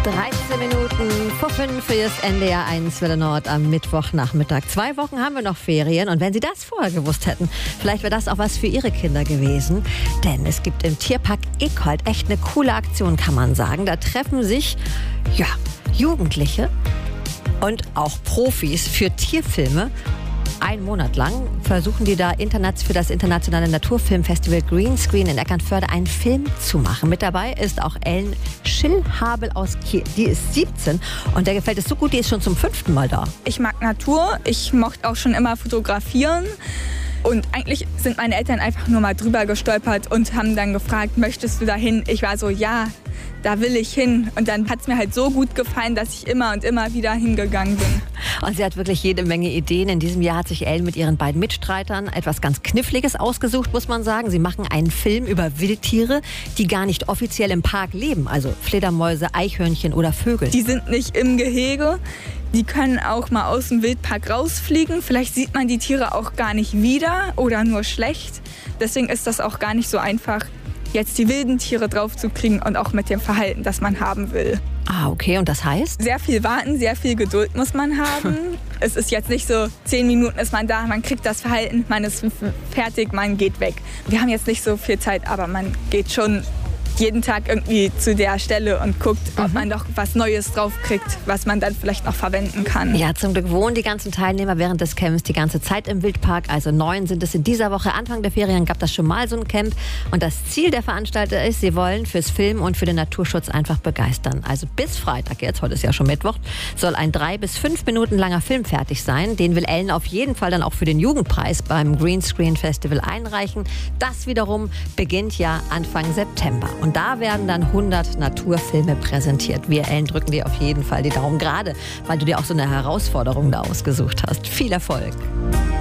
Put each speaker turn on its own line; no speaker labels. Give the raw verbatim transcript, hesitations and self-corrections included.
dreizehn Minuten vor fünf für das N D R eins Welle Nord am Mittwochnachmittag. Zwei Wochen haben wir noch Ferien und wenn Sie das vorher gewusst hätten, vielleicht wäre das auch was für Ihre Kinder gewesen. Denn es gibt im Tierpark Eekholt echt eine coole Aktion, kann man sagen. Da treffen sich ja, Jugendliche und auch Profis für Tierfilme. Einen Monat lang versuchen die da Internet für das internationale Naturfilmfestival Greenscreen in Eckernförde einen Film zu machen. Mit dabei ist auch Ellen Schillhabel aus Kiel. Die ist siebzehn und der gefällt es so gut, die ist schon zum fünften Mal da.
Ich mag Natur, ich mochte auch schon immer fotografieren. Und eigentlich sind meine Eltern einfach nur mal drüber gestolpert und haben dann gefragt, möchtest du da hin? Ich war so, ja, da will ich hin. Und dann hat es mir halt so gut gefallen, dass ich immer und immer wieder hingegangen bin.
Und sie hat wirklich jede Menge Ideen. In diesem Jahr hat sich Ellen mit ihren beiden Mitstreitern etwas ganz Kniffliges ausgesucht, muss man sagen. Sie machen einen Film über Wildtiere, die gar nicht offiziell im Park leben. Also Fledermäuse, Eichhörnchen oder Vögel.
Die sind nicht im Gehege. Die können auch mal aus dem Wildpark rausfliegen. Vielleicht sieht man die Tiere auch gar nicht wieder oder nur schlecht. Deswegen ist das auch gar nicht so einfach, jetzt die wilden Tiere draufzukriegen und auch mit dem Verhalten, das man haben will.
Ah, okay. Und das heißt?
Sehr viel warten, sehr viel Geduld muss man haben. Es ist jetzt nicht so, zehn Minuten ist man da, man kriegt das Verhalten, man ist fertig, man geht weg. Wir haben jetzt nicht so viel Zeit, aber man geht schon jeden Tag irgendwie zu der Stelle und guckt, ob
mhm.
man doch was Neues draufkriegt, was man dann vielleicht noch verwenden kann.
Ja, zum Glück wohnen die ganzen Teilnehmer während des Camps die ganze Zeit im Wildpark. Also neun sind es in dieser Woche. Anfang der Ferien gab das schon mal so ein Camp. Und das Ziel der Veranstalter ist, sie wollen fürs Film und für den Naturschutz einfach begeistern. Also bis Freitag, jetzt, heute ist ja schon Mittwoch, soll ein drei bis fünf Minuten langer Film fertig sein. Den will Ellen auf jeden Fall dann auch für den Jugendpreis beim Greenscreen Festival einreichen. Das wiederum beginnt ja Anfang September. Und da werden dann hundert Naturfilme präsentiert. Wir, Ellen, drücken dir auf jeden Fall die Daumen, gerade weil du dir auch so eine Herausforderung da ausgesucht hast. Viel Erfolg!